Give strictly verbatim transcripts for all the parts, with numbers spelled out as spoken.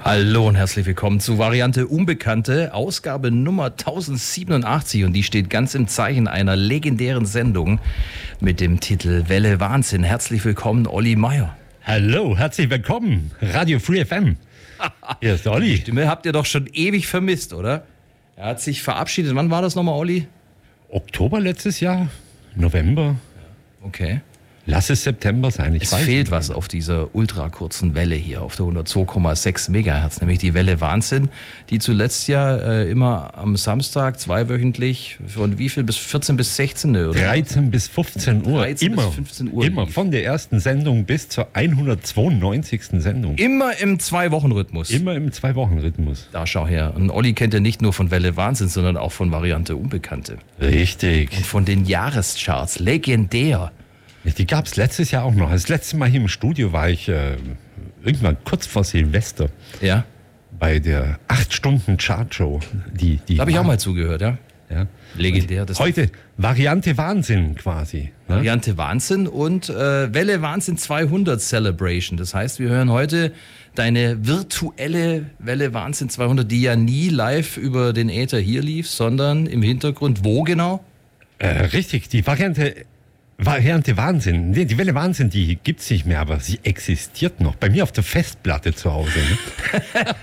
Hallo und herzlich willkommen zu Variante Unbekannte, Ausgabe Nummer tausendsiebenundachtzig, und die steht ganz im Zeichen einer legendären Sendung mit dem Titel Welle Wahnsinn. Herzlich willkommen, Olli Meier. Hallo, herzlich willkommen, Radio Free F M. Hier ist Olli. Die Stimme habt ihr doch schon ewig vermisst, oder? Er hat sich verabschiedet. Wann war das nochmal, Olli? Oktober letztes Jahr, November. Okay. Lass es September sein. Ich Es weiß fehlt nicht. was auf dieser ultrakurzen Welle hier, auf der hundertzwei Komma sechs Megahertz, nämlich die Welle Wahnsinn, die zuletzt ja äh, immer am Samstag zweiwöchentlich von wie viel bis vierzehn bis sechzehn, oder? dreizehn bis fünfzehn Uhr. dreizehn immer, bis fünfzehn Uhr immer lief. von der ersten Sendung bis zur hundertzweiundneunzigsten Sendung. Immer im Zwei-Wochen-Rhythmus. Immer im Zwei-Wochen-Rhythmus. Da schau her. Und Olli kennt ja nicht nur von Welle Wahnsinn, sondern auch von Variante Unbekannte. Richtig. Und von den Jahrescharts. Legendär. Die gab es letztes Jahr auch noch. Das letzte Mal hier im Studio war ich äh, irgendwann kurz vor Silvester Ja. bei der acht Stunden Chartshow. Die, die Da habe ich auch war- mal zugehört, ja. Ja. Legendär. Das Heute Variante Wahnsinn quasi. Ne? Variante Wahnsinn und äh, Welle Wahnsinn zweihundert Celebration. Das heißt, wir hören heute deine virtuelle Welle Wahnsinn zweihundert, die ja nie live über den Äther hier lief, sondern im Hintergrund. Wo genau? Äh, richtig, die Variante, Variante Wahnsinn. Nee, die Welle Wahnsinn, die gibt es nicht mehr, aber sie existiert noch. Bei mir auf der Festplatte zu Hause. Ne?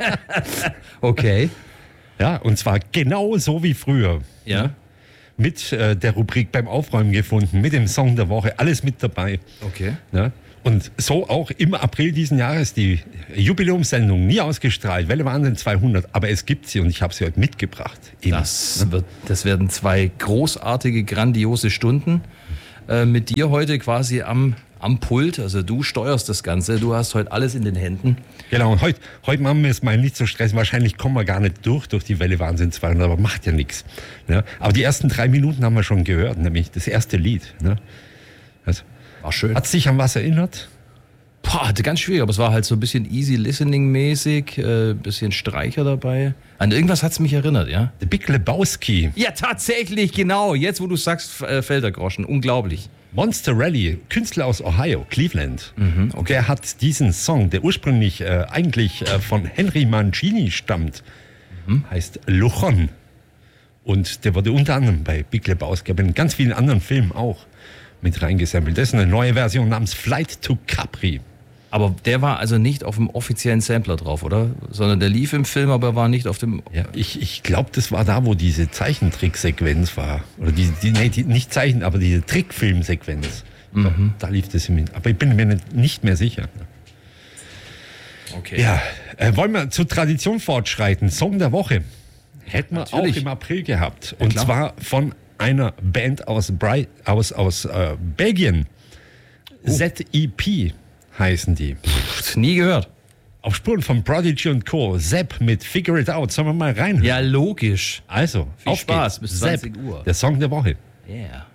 Okay. Ja, und zwar genau so wie früher. Ja. Mit äh, der Rubrik beim Aufräumen gefunden, mit dem Song der Woche, alles mit dabei. Okay. Ja? Und so auch im April diesen Jahres die Jubiläumssendung, nie ausgestrahlt, Welle Wahnsinn zweihundert, aber es gibt sie und ich habe sie heute mitgebracht. Eben. Das, wird, das werden zwei großartige, grandiose Stunden äh, mit dir heute quasi am, am Pult. Also du steuerst das Ganze, du hast heute alles in den Händen. Genau, und heute, heute machen wir es mal nicht so stressen. Wahrscheinlich kommen wir gar nicht durch, durch die Welle Wahnsinn zweihundert, aber macht ja nichts. Ja? Aber die ersten drei Minuten haben wir schon gehört, nämlich das erste Lied. Ne? Also, War schön. hat sich an was erinnert? Boah, ganz schwierig, aber es war halt so ein bisschen easy listening mäßig, äh, bisschen Streicher dabei. An irgendwas hat es mich erinnert, ja? The Big Lebowski, Ja, tatsächlich, genau. Jetzt, wo du sagst, f- äh, fällt der Groschen. Unglaublich. Monster Rally, Künstler aus Ohio, Cleveland. Mhm, okay. Der hat diesen Song, der ursprünglich äh, eigentlich äh, von Henry Mancini stammt, Mhm. heißt Luchon. Und der wurde unter anderem bei Big Lebowski, aber in ganz vielen anderen Filmen auch mit reingesampelt. Das ist eine neue Version namens Flight to Capri. Aber der war also nicht auf dem offiziellen Sampler drauf, oder? Sondern der lief im Film, aber war nicht auf dem... Ja, ich ich glaube, das war da, wo diese Zeichentricksequenz war. Oder die, die, nee, die, nicht Zeichen, aber diese Trickfilmsequenz. Da, da lief das im Hin- Aber ich bin mir nicht, nicht mehr sicher. Okay. Ja, äh, wollen wir zur Tradition fortschreiten? Song der Woche. Hätten wir Natürlich. auch im April gehabt. Und klar. zwar von einer Band aus, Bri aus, aus äh, Belgien. Z E P heißen die. Pff, nie gehört. Auf Spuren von Prodigy und Co. Sepp mit Figure It Out. Sollen wir mal reinhören? Ja, logisch. Also, Viel auf Spaß, geht's. bis Sepp, zwanzig Uhr. der Song der Woche. Yeah.